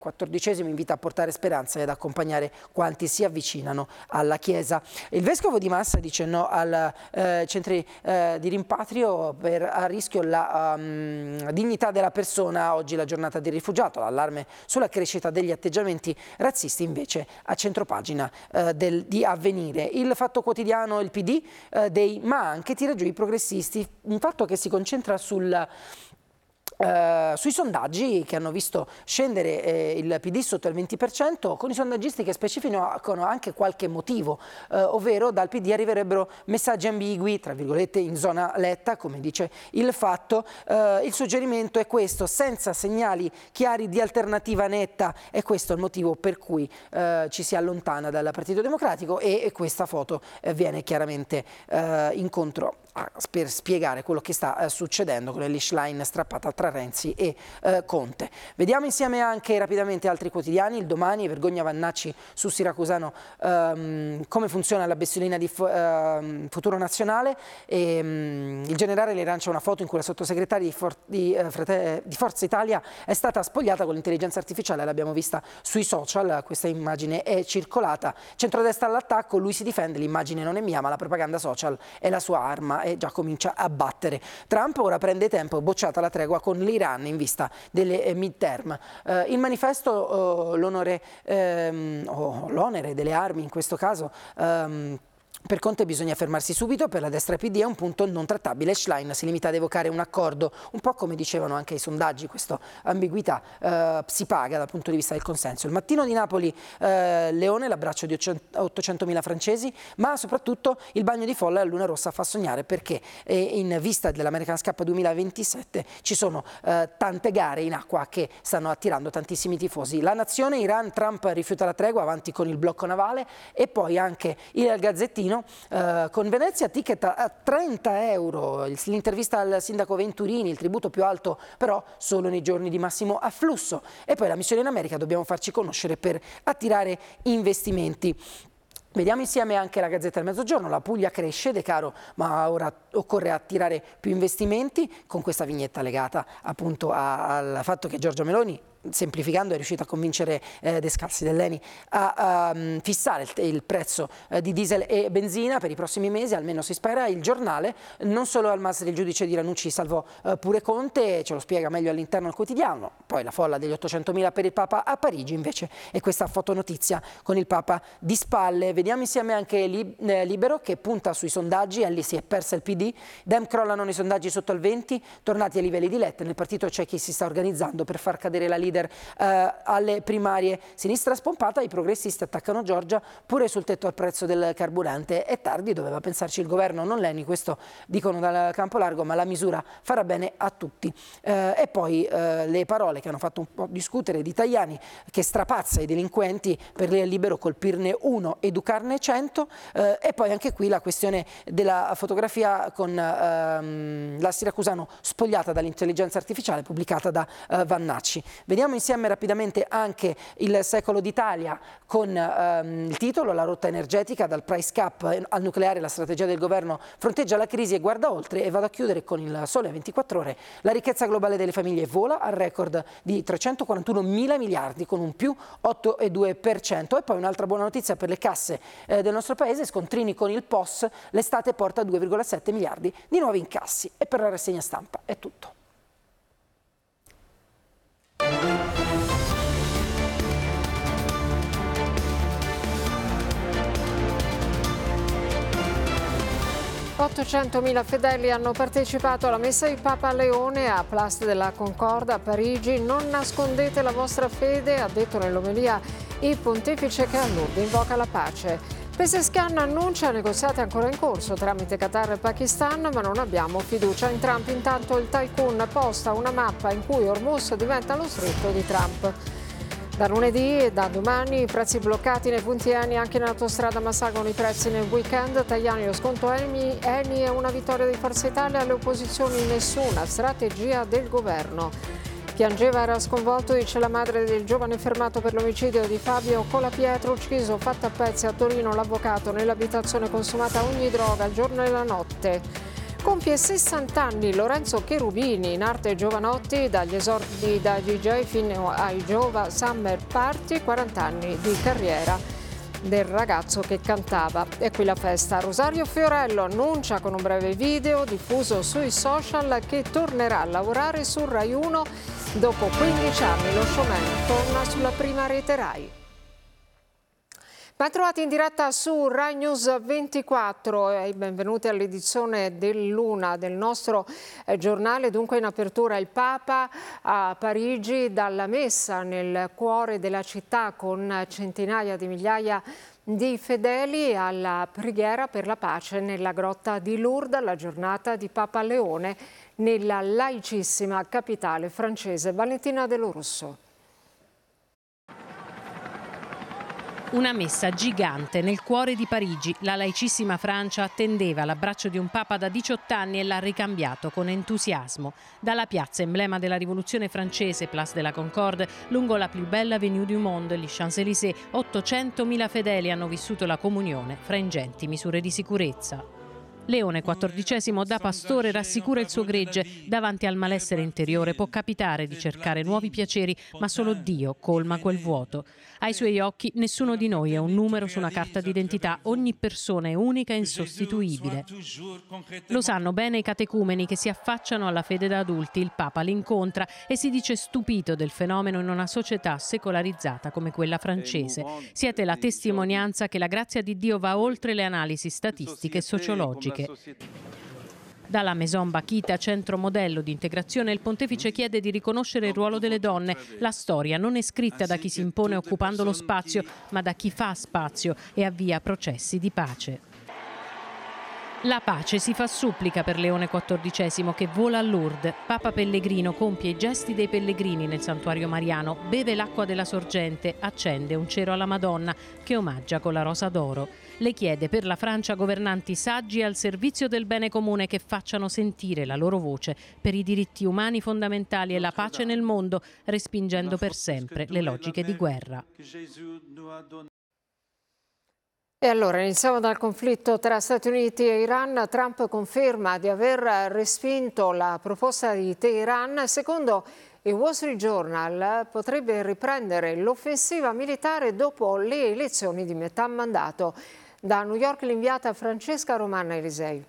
XIV invita a portare speranza e ad accompagnare quanti si avvicinano alla Chiesa. Il vescovo di Massa dice no al centri di rimpatrio a rischio la dignità della persona. Oggi la giornata del rifugiato, l'allarme sulla crescita degli atteggiamenti razzisti invece a centropagina di Avvenire. Il Fatto Quotidiano, il PD ma anche tira giù i progressisti, un fatto che si concentra sui sondaggi che hanno visto scendere il PD sotto il 20%, con i sondaggisti che specificano anche qualche motivo, ovvero dal PD arriverebbero messaggi ambigui, tra virgolette, in zona Letta, come dice il Fatto. Il suggerimento è questo: senza segnali chiari di alternativa netta, è questo il motivo per cui ci si allontana dal Partito Democratico, e questa foto viene chiaramente incontro per spiegare quello che sta succedendo con l'Elish Line strappata tra Renzi e Conte. Vediamo insieme anche rapidamente altri quotidiani. Il Domani, vergogna Vannacci su Siracusano, come funziona la bestiolina di Futuro Nazionale. Il Generale le lancia una foto in cui la sottosegretaria di Forza Italia è stata spogliata con l'intelligenza artificiale, l'abbiamo vista sui social, questa immagine è circolata. Centrodestra all'attacco, lui si difende, l'immagine non è mia ma la propaganda social è la sua arma e già comincia a battere. Trump ora prende tempo, bocciata la tregua con l'Iran in vista delle midterm. Il manifesto, l'onere delle armi in questo caso, per Conte bisogna fermarsi subito, per la destra PD è un punto non trattabile. Schlein si limita ad evocare un accordo, un po' come dicevano anche i sondaggi, questa ambiguità si paga dal punto di vista del consenso. Il Mattino di Napoli, Leone, l'abbraccio di 800.000 francesi, ma soprattutto il bagno di folla e la Luna Rossa fa sognare, perché in vista dell'American Cup 2027 ci sono tante gare in acqua che stanno attirando tantissimi tifosi. La Nazione, Iran, Trump rifiuta la tregua, avanti con il blocco navale, e poi anche il Gazzettino con Venezia, ticket a 30 euro, l'intervista al sindaco Venturini, il tributo più alto però solo nei giorni di massimo afflusso, e poi la missione in America, dobbiamo farci conoscere per attirare investimenti. Vediamo insieme anche la Gazzetta del Mezzogiorno. La Puglia cresce, De Caro, ma ora occorre attirare più investimenti, con questa vignetta legata appunto al fatto che Giorgia Meloni, semplificando, è riuscita a convincere Descalzi dell'ENI a fissare il prezzo di diesel e benzina per i prossimi mesi, almeno si spera. Il Giornale, non solo al Mas del giudice di Ranucci salvò pure Conte, ce lo spiega meglio all'interno del quotidiano. Poi la folla degli 800.000 per il Papa a Parigi invece è questa fotonotizia con il Papa di spalle. Vediamo insieme anche Libero, che punta sui sondaggi, e lì si è persa il PD. Dem crollano nei sondaggi sotto il 20, tornati ai livelli di Letta. Nel partito c'è chi si sta organizzando per far cadere la leader alle primarie. Sinistra spompata, i progressisti attaccano Giorgia pure sul tetto al prezzo del carburante. È tardi, doveva pensarci il governo, non l'ENI, questo dicono dal campo largo, ma la misura farà bene a tutti. E poi le parole che hanno fatto un po' discutere di Tajani, che strapazza i delinquenti, per lei è Libero colpirne uno, educarne 100. E poi anche qui la questione della fotografia con la Siracusano spogliata dall'intelligenza artificiale, pubblicata da Vannacci. Vediamo insieme rapidamente anche il Secolo d'Italia con il titolo La rotta energetica, dal price cap al nucleare, la strategia del governo fronteggia la crisi e guarda oltre. E vado a chiudere con il Sole 24 Ore. La ricchezza globale delle famiglie vola al record di 341 mila miliardi con un più 8,2%. E poi un'altra buona notizia per le casse del nostro paese: scontrini con il POS, l'estate porta 2,7 miliardi di nuovi incassi. E per la rassegna stampa è tutto. $800.000 fedeli hanno partecipato alla messa di Papa Leone a Place de la Concorde a Parigi. Non nascondete la vostra fede, ha detto nell'omelia il pontefice, che a Lourdes invoca la pace. Pezeshkian annuncia negoziati ancora in corso tramite Qatar e Pakistan, ma non abbiamo fiducia in Trump. Intanto il tycoon posta una mappa in cui Hormuz diventa lo stretto di Trump. Da lunedì e da domani i prezzi bloccati nei punti Eni, anche in autostrada, ma salgono i prezzi nel weekend. Tajani, lo sconto Eni è una vittoria di Forza Italia, alle opposizioni nessuna strategia del governo. Piangeva, era sconvolto, dice la madre del giovane fermato per l'omicidio di Fabio Colapietro, ucciso fatto a pezzi a Torino l'avvocato nell'abitazione, consumata ogni droga il giorno e la notte. Compie 60 anni Lorenzo Cherubini, in arte Giovanotti, dagli esordi da DJ fino ai Giova Summer Party, 40 anni di carriera del ragazzo che cantava. E qui la festa. Rosario Fiorello annuncia con un breve video diffuso sui social che tornerà a lavorare su Rai 1 dopo 15 anni. Lo showman torna sulla prima rete Rai. Ben trovati in diretta su Rai News 24 e benvenuti all'edizione dell'una del nostro giornale. Dunque in apertura il Papa a Parigi, dalla messa nel cuore della città con centinaia di migliaia di fedeli alla preghiera per la pace nella grotta di Lourdes, la giornata di Papa Leone nella laicissima capitale francese. Valentina De Lorusso. Una messa gigante nel cuore di Parigi. La laicissima Francia attendeva l'abbraccio di un papa da 18 anni e l'ha ricambiato con entusiasmo. Dalla piazza emblema della rivoluzione francese, Place de la Concorde, lungo la plus belle avenue du monde, gli Champs-Élysées, 800.000 fedeli hanno vissuto la comunione fra ingenti misure di sicurezza. Leone XIV da pastore rassicura il suo gregge. Davanti al malessere interiore può capitare di cercare nuovi piaceri, ma solo Dio colma quel vuoto. Ai suoi occhi nessuno di noi è un numero su una carta d'identità, ogni persona è unica e insostituibile. Lo sanno bene i catecumeni che si affacciano alla fede da adulti. Il Papa li incontra e si dice stupito del fenomeno in una società secolarizzata come quella francese. Siete la testimonianza che la grazia di Dio va oltre le analisi statistiche e sociologiche. Dalla Maison Bakita, centro modello di integrazione, il pontefice chiede di riconoscere il ruolo delle donne. La storia non è scritta da chi si impone occupando lo spazio, ma da chi fa spazio e avvia processi di pace. La pace si fa supplica per Leone XIV che vola a Lourdes. Papa Pellegrino compie i gesti dei pellegrini nel santuario mariano, beve l'acqua della sorgente, accende un cero alla Madonna che omaggia con la rosa d'oro. Le chiede per la Francia governanti saggi al servizio del bene comune che facciano sentire la loro voce per i diritti umani fondamentali e la pace nel mondo, respingendo per sempre le logiche di guerra. E allora iniziamo dal conflitto tra Stati Uniti e Iran. Trump conferma di aver respinto la proposta di Teheran. Secondo il Wall Street Journal potrebbe riprendere l'offensiva militare dopo le elezioni di metà mandato. Da New York l'inviata Francesca Romanna Elisei.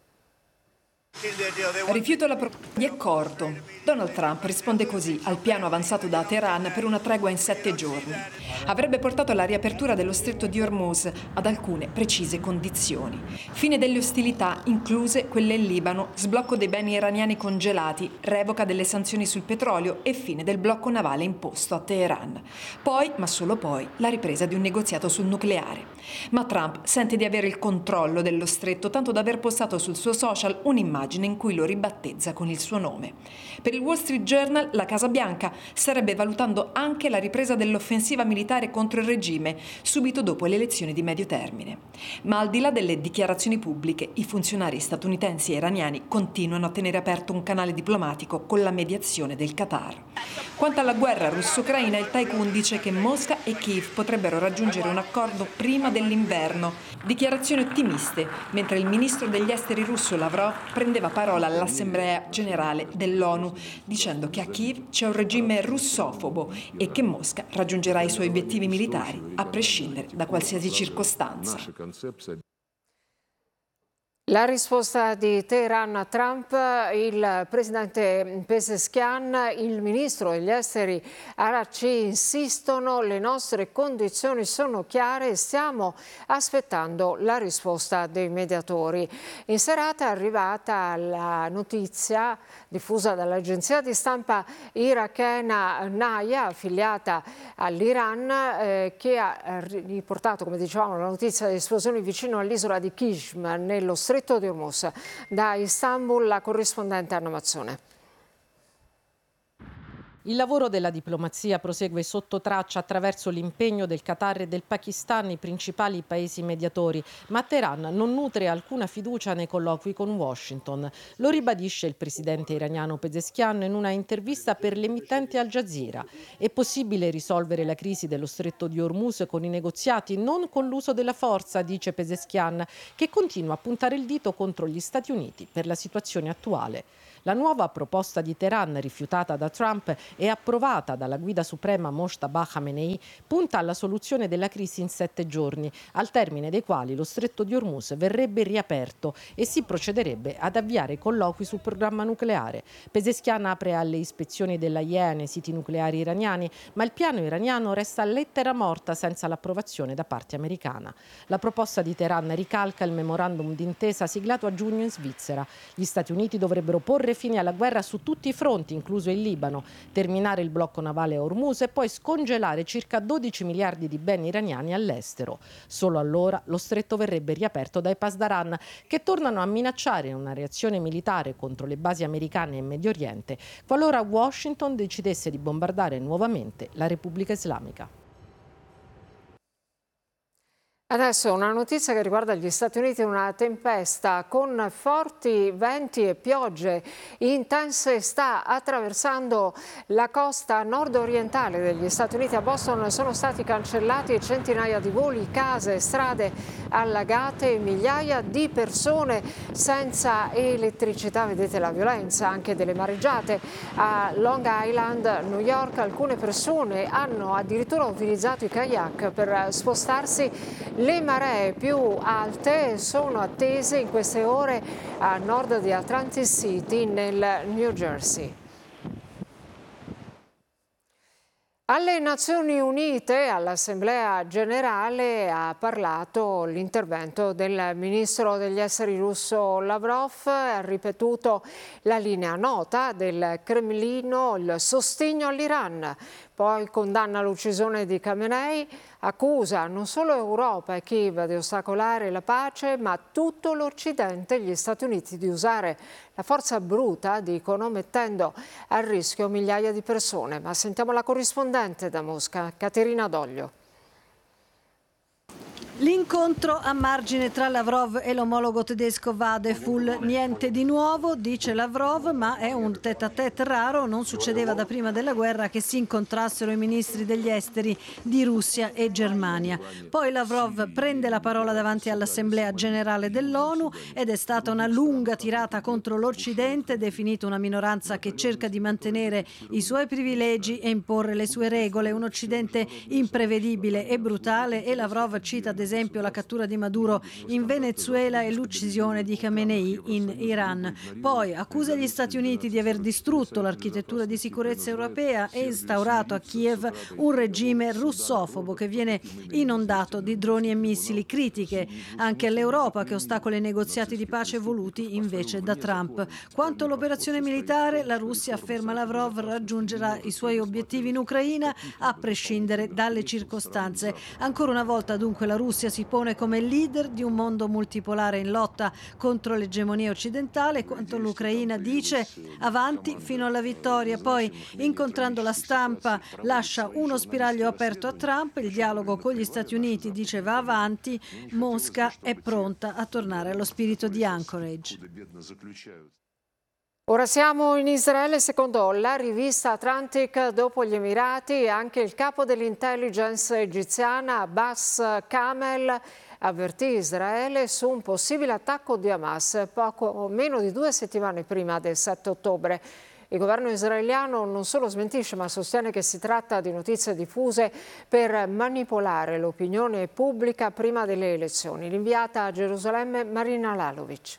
Rifiuto la proposta di accordo. Donald Trump risponde così al piano avanzato da Teheran per una tregua in 7 giorni. Avrebbe portato alla riapertura dello stretto di Hormuz ad alcune precise condizioni. Fine delle ostilità, incluse quelle in Libano, sblocco dei beni iraniani congelati, revoca delle sanzioni sul petrolio e fine del blocco navale imposto a Teheran. Poi, ma solo poi, la ripresa di un negoziato sul nucleare. Ma Trump sente di avere il controllo dello stretto, tanto da aver postato sul suo social un'immagine in cui lo ribattezza con il suo nome. Per il Wall Street Journal, la Casa Bianca starebbe valutando anche la ripresa dell'offensiva militare contro il regime subito dopo le elezioni di medio termine. Ma al di là delle dichiarazioni pubbliche, i funzionari statunitensi e iraniani continuano a tenere aperto un canale diplomatico con la mediazione del Qatar. Quanto alla guerra russo-ucraina, il Tycoon dice che Mosca e Kiev potrebbero raggiungere un accordo prima dell'inverno. Dichiarazioni ottimiste, mentre il ministro degli esteri russo Lavrov prendeva parola all'Assemblea generale dell'ONU, dicendo che a Kiev c'è un regime russofobo e che Mosca raggiungerà i suoi obiettivi militari a prescindere da qualsiasi circostanza. La risposta di Teheran a Trump, il presidente Pezeshkian, il ministro degli esteri Araghchi insistono, le nostre condizioni sono chiare e stiamo aspettando la risposta dei mediatori. In serata è arrivata la notizia diffusa dall'agenzia di stampa irachena Naya, affiliata all'Iran, che ha riportato, come dicevamo, la notizia di esplosioni vicino all'isola di Qism, nello stretto di Hormuz. Da Istanbul la corrispondente Anna Mazzone. Il lavoro della diplomazia prosegue sotto traccia attraverso l'impegno del Qatar e del Pakistan, i principali paesi mediatori, ma Teheran non nutre alcuna fiducia nei colloqui con Washington. Lo ribadisce il presidente iraniano Pezeshkian in una intervista per l'emittente Al Jazeera. È possibile risolvere la crisi dello stretto di Hormuz con i negoziati, non con l'uso della forza, dice Pezeshkian, che continua a puntare il dito contro gli Stati Uniti per la situazione attuale. La nuova proposta di Teheran, rifiutata da Trump e approvata dalla guida suprema Mojtaba Khamenei, punta alla soluzione della crisi in 7 giorni, al termine dei quali lo stretto di Hormuz verrebbe riaperto e si procederebbe ad avviare colloqui sul programma nucleare. Pezeshkian apre alle ispezioni dell'AIEA nei siti nucleari iraniani, ma il piano iraniano resta lettera morta senza l'approvazione da parte americana. La proposta di Teheran ricalca il memorandum d'intesa siglato a giugno in Svizzera. Gli Stati Uniti dovrebbero porre fine alla guerra su tutti i fronti, incluso il Libano, terminare il blocco navale a Hormuz e poi scongelare circa 12 miliardi di beni iraniani all'estero. Solo allora lo stretto verrebbe riaperto dai Pasdaran, che tornano a minacciare una reazione militare contro le basi americane in Medio Oriente qualora Washington decidesse di bombardare nuovamente la Repubblica Islamica. Adesso una notizia che riguarda gli Stati Uniti, una tempesta con forti venti e piogge intense sta attraversando la costa nord-orientale degli Stati Uniti. A Boston sono stati cancellati centinaia di voli, case, strade allagate, migliaia di persone senza elettricità. Vedete la violenza anche delle mareggiate. A Long Island, New York, alcune persone hanno addirittura utilizzato i kayak per spostarsi. Le maree più alte sono attese in queste ore a nord di Atlantic City, nel New Jersey. Alle Nazioni Unite, all'Assemblea Generale, ha parlato l'intervento del ministro degli esteri russo Lavrov, ha ripetuto la linea nota del Cremlino, il sostegno all'Iran. Poi condanna l'uccisione di Khamenei, accusa non solo Europa e Kiev di ostacolare la pace, ma tutto l'Occidente e gli Stati Uniti di usare la forza bruta, dicono, mettendo a rischio migliaia di persone. Ma sentiamo la corrispondente da Mosca, Caterina Doglio. L'incontro a margine tra Lavrov e l'omologo tedesco Vadeful. Niente di nuovo, dice Lavrov, ma è un tête-à-tête raro. Non succedeva da prima della guerra che si incontrassero i ministri degli esteri di Russia e Germania. Poi Lavrov prende la parola davanti all'Assemblea Generale dell'ONU ed è stata una lunga tirata contro l'Occidente, definito una minoranza che cerca di mantenere i suoi privilegi e imporre le sue regole. Un Occidente imprevedibile e brutale, e Lavrov cita ad esempio la cattura di Maduro in Venezuela e l'uccisione di Khamenei in Iran. Poi accusa gli Stati Uniti di aver distrutto l'architettura di sicurezza europea e instaurato a Kiev un regime russofobo che viene inondato di droni e missili. Critiche anche all'Europa, che ostacola i negoziati di pace voluti invece da Trump. Quanto all'operazione militare, la Russia, afferma Lavrov, raggiungerà i suoi obiettivi in Ucraina a prescindere dalle circostanze. Ancora una volta dunque la Russia si pone come leader di un mondo multipolare in lotta contro l'egemonia occidentale. Quanto all'Ucraina dice avanti fino alla vittoria. Poi, incontrando la stampa, lascia uno spiraglio aperto a Trump. Il dialogo con gli Stati Uniti, dice, va avanti. Mosca è pronta a tornare allo spirito di Anchorage. Ora siamo in Israele. Secondo la rivista Atlantic, dopo gli Emirati, anche il capo dell'intelligence egiziana Abbas Kamel avvertì Israele su un possibile attacco di Hamas poco meno di 2 settimane prima del 7 ottobre. Il governo israeliano non solo smentisce, ma sostiene che si tratta di notizie diffuse per manipolare l'opinione pubblica prima delle elezioni. L'inviata a Gerusalemme Marina Lalovic.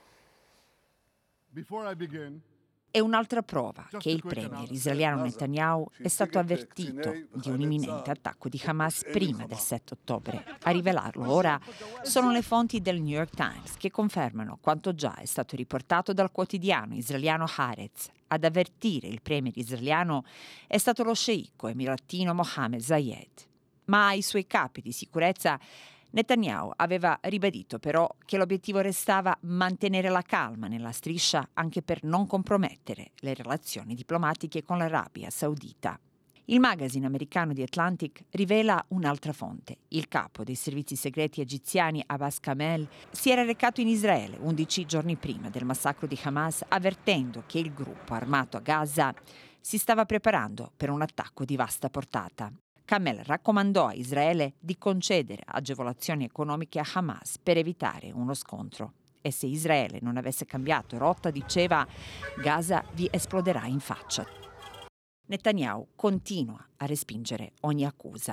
È un'altra prova che il premier israeliano Netanyahu è stato avvertito di un imminente attacco di Hamas prima del 7 ottobre. A rivelarlo ora sono le fonti del New York Times, che confermano quanto già è stato riportato dal quotidiano israeliano Haaretz. Ad avvertire il premier israeliano è stato lo sceicco emiratino Mohammed Zayed. Ma i suoi capi di sicurezza Netanyahu aveva ribadito però che l'obiettivo restava mantenere la calma nella striscia anche per non compromettere le relazioni diplomatiche con l'Arabia Saudita. Il magazine americano The Atlantic rivela un'altra fonte. Il capo dei servizi segreti egiziani Abbas Kamel si era recato in Israele 11 giorni prima del massacro di Hamas, avvertendo che il gruppo armato a Gaza si stava preparando per un attacco di vasta portata. Kamel raccomandò a Israele di concedere agevolazioni economiche a Hamas per evitare uno scontro. E se Israele non avesse cambiato rotta, diceva, Gaza vi esploderà in faccia. Netanyahu continua a respingere ogni accusa.